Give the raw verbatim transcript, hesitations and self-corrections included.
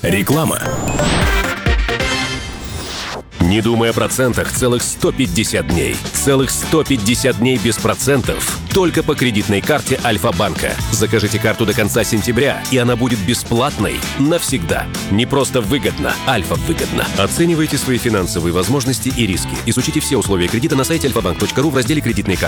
Реклама. Не думай о процентах целых сто пятьдесят дней. Целых сто пятьдесят дней без процентов. Только по кредитной карте Альфа-банка. Закажите карту до конца сентября, и она будет бесплатной навсегда. Не просто выгодно, Альфа-выгодно. Оценивайте свои финансовые возможности и риски. Изучите все условия кредита на сайте альфа банк точка ру в разделе «Кредитные карты».